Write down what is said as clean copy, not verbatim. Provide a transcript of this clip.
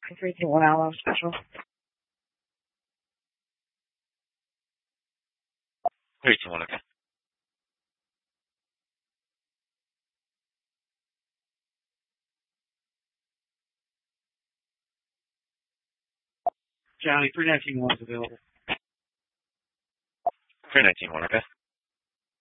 321 Alamo Special. 321, okay. Johnny, 319 is available. 319, okay.